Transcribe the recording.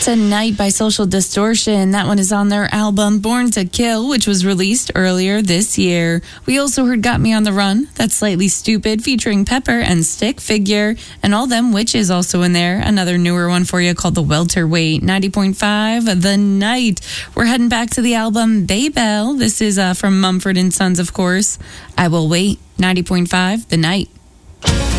Tonight by Social Distortion. That one is on their album Born to Kill, which was released earlier this year. We also heard Got Me on the Run, That's Slightly Stupid, featuring Pepper and Stick Figure, and All Them Witches also in there. Another newer one for you called The Welterweight. 90.5, The Night. We're heading back to the album Baybel. This is from Mumford & Sons, of course. I Will Wait. 90.5, The Night.